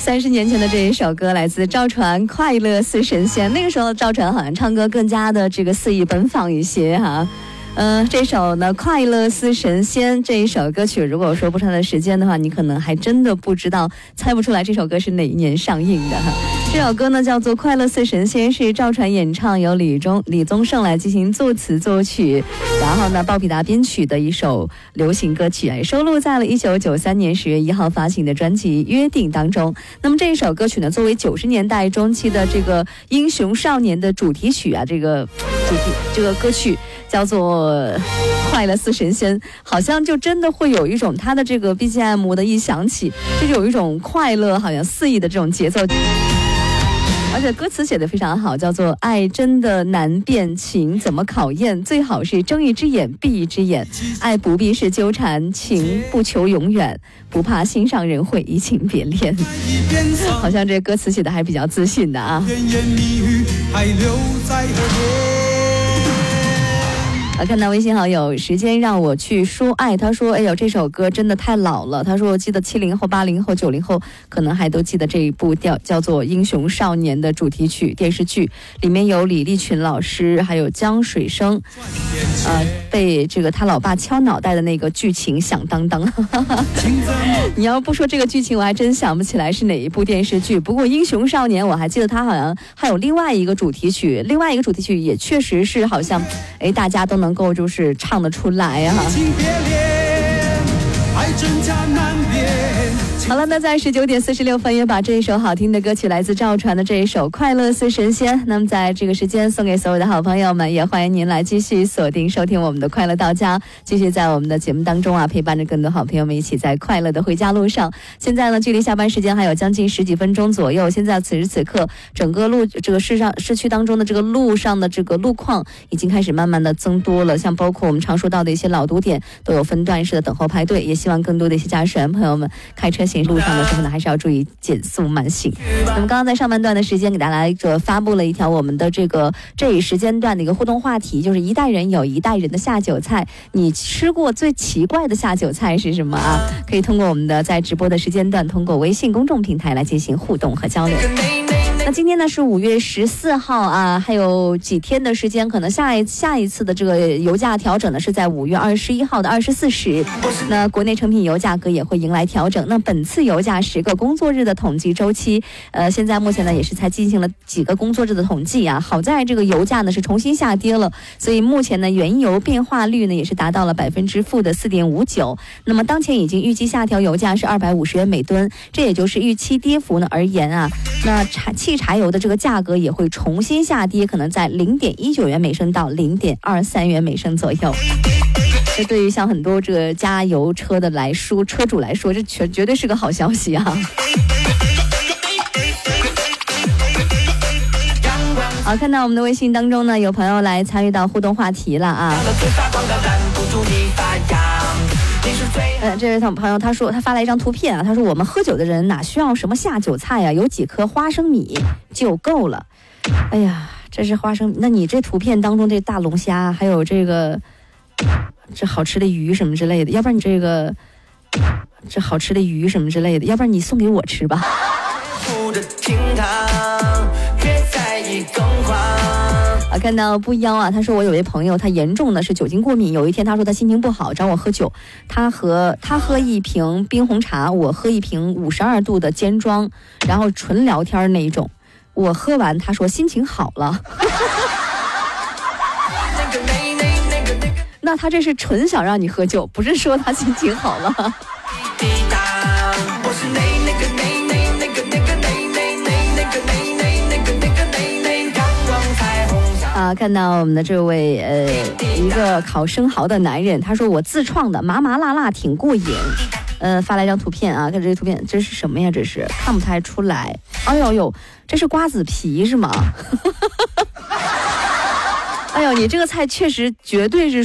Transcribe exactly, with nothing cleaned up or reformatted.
三十年前的这一首歌来自赵传《快乐似神仙》，那个时候赵传好像唱歌更加的这个肆意奔放一些哈。嗯、呃，这首呢《快乐似神仙》这一首歌曲，如果说不出它的时间的话，你可能还真的不知道，猜不出来这首歌是哪一年上映的哈。这首歌呢叫做《快乐似神仙》，是赵传演唱，由李宗李宗盛来进行作词作曲，然后呢鲍比达编曲的一首流行歌曲，也收录在了一九九三年十月一号发行的专辑《约定》当中。那么这一首歌曲呢，作为九十年代中期的这个英雄少年的主题曲啊，这个主题这个歌曲叫做《快乐似神仙》，好像就真的会有一种它的这个 B G M 的一响起，就是有一种快乐好像肆意的这种节奏。而且歌词写得非常好，叫做爱真的难辨情怎么考验，最好是睁一只眼闭一只眼，爱不必是纠缠，情不求永远，不怕心上人会移情别恋。好像这歌词写得还比较自信的啊。我看到微信好友时间让我去说爱，他说哎呦这首歌真的太老了，他说我记得七零后八零后九零后可能还都记得这一部叫叫做英雄少年的主题曲电视剧，里面有李立群老师还有江水生，呃被这个他老爸敲脑袋的那个剧情响当当。你要不说这个剧情我还真想不起来是哪一部电视剧，不过英雄少年我还记得他好像还有另外一个主题曲，另外一个主题曲也确实是好像哎大家都能能够就是唱得出来啊。好了，那在十九点四十六分也把这一首好听的歌曲来自赵传的这一首《快乐似神仙》，那么在这个时间送给所有的好朋友们，也欢迎您来继续锁定收听我们的快乐到家，继续在我们的节目当中啊陪伴着更多好朋友们一起在快乐的回家路上。现在呢距离下班时间还有将近十几分钟左右，现在此时此刻整个路这个市上市区当中的这个路上的这个路况已经开始慢慢的增多了，像包括我们常说到的一些老堵点都有分段式的等候排队，也希望更多的一些驾驶员朋友们开车行路上的时候呢还是要注意减速慢行。那么刚刚在上半段的时间给大家这发布了一条我们的这个这一时间段的一个互动话题，就是一代人有一代人的下酒菜，你吃过最奇怪的下酒菜是什么啊？可以通过我们的在直播的时间段通过微信公众平台来进行互动和交流。那今天呢是五月十四号啊，还有几天的时间，可能下一下一次的这个油价调整呢是在五月二十一号的二十四时。那国内成品油价格也会迎来调整。那本次油价十个工作日的统计周期，呃，现在目前呢也是才进行了几个工作日的统计啊。好在这个油价呢是重新下跌了，所以目前呢原油变化率呢也是达到了百分之负的四点五九。那么当前已经预计下调油价是二百五十元每吨，这也就是预期跌幅呢而言啊，那柴汽柴油的这个价格也会重新下跌，可能在零点一九元每升到零点二三元每升左右。这对于像很多这个加油车的来说，车主来说，这绝绝对是个好消息啊！好，看到我们的微信当中呢，有朋友来参与到互动话题了啊。呃，这位朋友他说他发来一张图片啊，他说我们喝酒的人哪需要什么下酒菜啊，有几颗花生米就够了。哎呀，这是花生，那你这图片当中这大龙虾，还有这个这好吃的鱼什么之类的，要不然你这个这好吃的鱼什么之类的，要不然你送给我吃吧。啊，看到不妖啊，他说我有位朋友，他严重的是酒精过敏。有一天他说他心情不好，找我喝酒，他和他喝一瓶冰红茶，我喝一瓶五十二度的尖庄，然后纯聊天那一种。我喝完，他说心情好了。那他这是纯想让你喝酒，不是说他心情好了。啊，看到我们的这位呃一个烤生蚝的男人，他说我自创的麻麻辣辣挺过瘾，呃发来一张图片啊，看这个图片这是什么呀？这是看不太出来。哎呦呦，这是瓜子皮是吗？哎呦，你这个菜确实绝对是